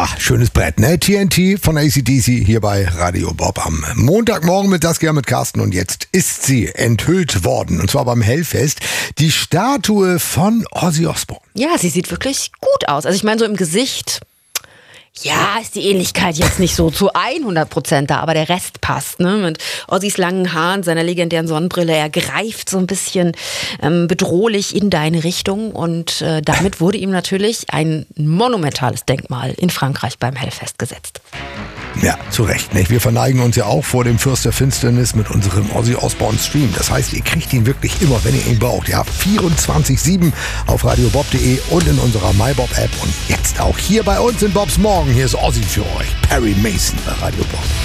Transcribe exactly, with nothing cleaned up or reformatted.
Ja, schönes Brett, ne? T N T von A C D C hier bei Radio Bob am Montagmorgen mit Das Gern mit Carsten. Und jetzt ist sie enthüllt worden, und zwar beim Hellfest, die Statue von Ozzy Osbourne. Ja, sie sieht wirklich gut aus. Also ich meine, so im Gesicht, ja, ist die Ähnlichkeit jetzt nicht so zu hundert Prozent da, aber der Rest passt, ne? Mit Ozzys langen Haaren, seiner legendären Sonnenbrille, er greift so ein bisschen ähm, bedrohlich in deine Richtung, und äh, damit wurde ihm natürlich ein monumentales Denkmal in Frankreich beim Hellfest gesetzt. Ja, zu Recht, nicht? Wir verneigen uns ja auch vor dem Fürst der Finsternis mit unserem Ozzy Osbourne Stream. Das heißt, ihr kriegt ihn wirklich immer, wenn ihr ihn braucht. Ja, vierundzwanzig sieben auf radiobob punkt de und in unserer MyBob-App. Und jetzt auch hier bei uns in Bobs Morgen. Hier ist Ozzy für euch. Perry Mason bei Radio Bob.